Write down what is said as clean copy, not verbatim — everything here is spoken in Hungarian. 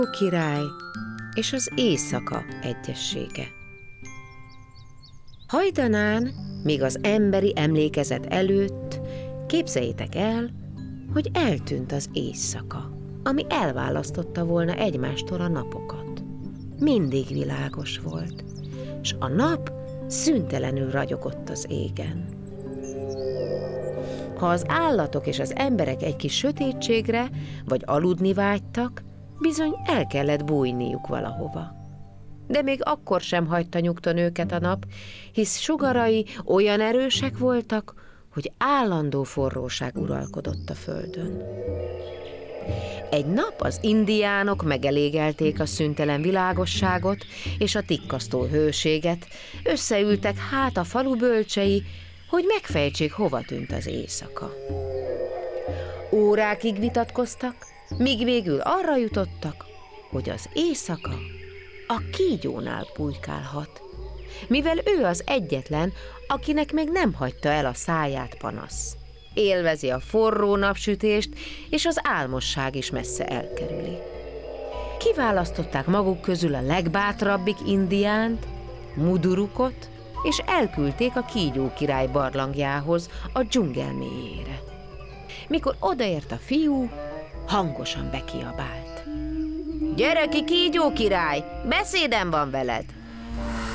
Király és az éjszaka egyessége. Hajdanán, még az emberi emlékezet előtt, képzeljétek el, hogy eltűnt az éjszaka, ami elválasztotta volna egymástól a napokat. Mindig világos volt, és a nap szüntelenül ragyogott az égen. Ha az állatok és az emberek egy kis sötétségre vagy aludni vágytak, bizony el kellett bújniuk valahova. De még akkor sem hagyta nyugton őket a nap, hisz sugarai olyan erősek voltak, hogy állandó forróság uralkodott a földön. Egy nap az indiánok megelégelték a szüntelen világosságot és a tikkasztó hőséget, összeültek hát a falu bölcsei, hogy megfejtsék, hova tűnt az éjszaka. Órákig vitatkoztak, míg végül arra jutottak, hogy az éjszaka a kígyónál bujkálhat, mivel ő az egyetlen, akinek még nem hagyta el a száját panasz. Élvezi a forró napsütést, és az álmosság is messze elkerüli. Kiválasztották maguk közül a legbátrabbik indiánt, Mudurukot, és elküldték a Kígyó király barlangjához, a dzsungel mélyére. Mikor odaért a fiú, hangosan bekiabált: "Gyere ki, Kígyó király, beszédem van veled!"